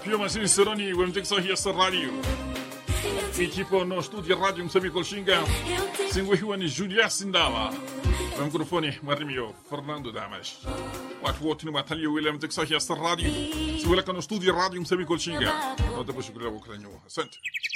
Pio Masinseroni wemteksohia sa radio. Ikipo no studio radio msabi kolshinga. Singwehiwa ni Julia Sindala. Microfone Marimio Fernando Damas. Watu wote ni matalio William teksohia sa radio. Siwela kano studio radio msabi kolshinga. Nota po shukura wakranyo. Asante.